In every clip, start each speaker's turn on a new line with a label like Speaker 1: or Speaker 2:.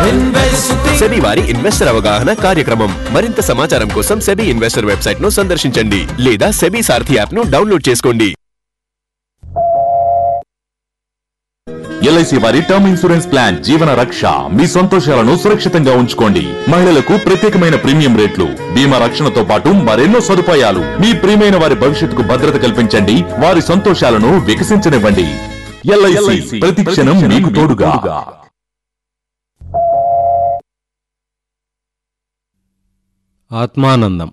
Speaker 1: SEBI వారి investor అవగాహన కార్యక్రమం. మరింత సమాచారం కోసం సెబీ ఇన్వెస్టర్ వెబ్సైట్ ను సందర్శించండి లేదా సెబీ సారథి యాప్ ను డౌన్లోడ్ చేసుకోండి.
Speaker 2: ఎల్ఐసి వారి టర్మ్ ఇన్సూరెన్స్ ప్లాన్ జీవన రక్ష. మీ సంతోషాలను సురక్షితంగా ఉంచుకోండి. మహిళలకు ప్రత్యేకమైన ప్రీమియం రేట్లు, బీమా రక్షణతో పాటు మరెన్నో సదుపాయాలు. మీ ప్రియమైన వారి భవిష్యత్తుకు భద్రత కల్పించండి, వారి సంతోషాలను వికసించనివ్వండి. ఎల్ఐసి ప్రతి క్షణం మీకు తోడుగా.
Speaker 3: ఆత్మానందం.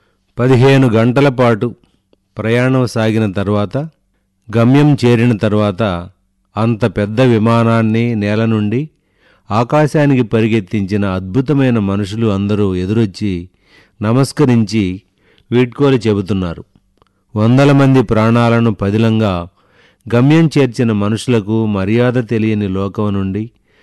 Speaker 3: 15 గంటల పాటు ప్రయాణం సాగిన తర్వాత, గమ్యం చేరిన తర్వాత అంత పెద్ద విమానాన్ని నేల నుండి ఆకాశానికి పరిగెత్తించిన అద్భుతమైన మనుషులు అందరూ ఎదురొచ్చి నమస్కరించి వీడ్కోలు చెబుతున్నారు. వందల మంది ప్రాణాలను పదిలంగా గమ్యం చేర్చిన మనుషులకు మర్యాద తెలియని లోకం నుండి,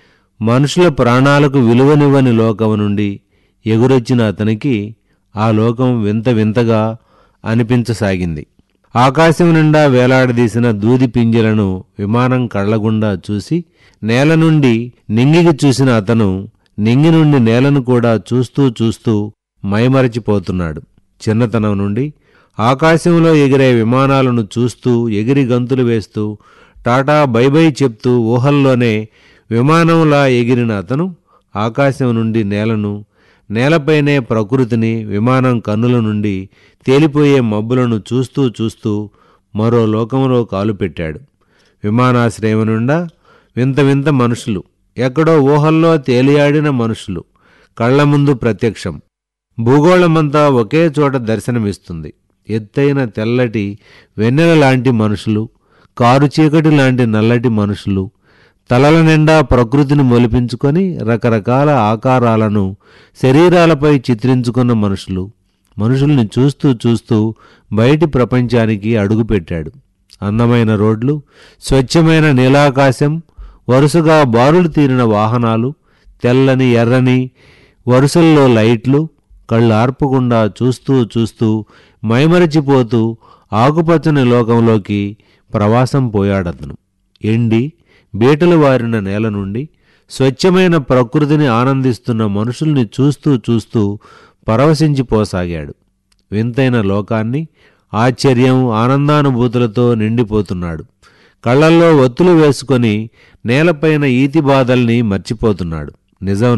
Speaker 3: మనుషుల ప్రాణాలకు విలువనివ్వని లోకం నుండి ఎగురొచ్చిన అతనికి ఆ లోకం వింత వింతగా అనిపించసాగింది. ఆకాశం నిండా వేలాడదీసిన దూది పింజలను విమానం కళ్లగుండా చూసి నేల నుండి నింగికి చూసిన అతను నింగి నుండి నేలను కూడా చూస్తూ చూస్తూ మైమరచిపోతున్నాడు. చిన్నతనం నుండి ఆకాశంలో ఎగిరే విమానాలను చూస్తూ ఎగిరి గంతులు వేస్తూ టాటా బైబై చెప్తూ ఊహల్లోనే విమానంలా ఎగిరిన అతను ఆకాశం నుండి నేలను, నేలపైనే ప్రకృతిని, విమానం కన్నుల నుండి తేలిపోయే మబ్బులను చూస్తూ చూస్తూ మరో లోకంలో కాలుపెట్టాడు. విమానాశ్రయం నుండా వింత వింత మనుషులు, ఎక్కడో ఊహల్లో తేలియాడిన మనుషులు కళ్ల ముందు ప్రత్యక్షం. భూగోళమంతా ఒకే చోట దర్శనమిస్తుంది. ఎత్తైన తెల్లటి వెన్నెల లాంటి మనుషులు, కారు చీకటి లాంటి నల్లటి మనుషులు, తలల నిండా ప్రకృతిని మొలిపించుకొని రకరకాల ఆకారాలను శరీరాలపై చిత్రించుకున్న మనుషులు. మనుషుల్ని చూస్తూ చూస్తూ బయటి ప్రపంచానికి అడుగుపెట్టాడు. అందమైన రోడ్లు, స్వచ్ఛమైన నీలాకాశం, వరుసగా బారులు తీరిన వాహనాలు, తెల్లని ఎర్రని వరుసల్లో లైట్లు, కళ్ళు ఆర్పకుండా చూస్తూ చూస్తూ మైమరచిపోతూ ఆకుపచ్చని లోకంలోకి ప్రవాసం పోయాడతను. ఎండి బీటలు వారిన నేల నుండి స్వచ్ఛమైన ప్రకృతిని ఆనందిస్తున్న మనుషుల్ని చూస్తూ చూస్తూ పరవశించిపోసాగాడు. వింతైన లోకాన్ని ఆశ్చర్యం, ఆనందానుభూతులతో నిండిపోతున్నాడు. కళ్లల్లో ఒత్తులు వేసుకొని నేలపైన ఈతి బాధల్ని మర్చిపోతున్నాడు. నిజం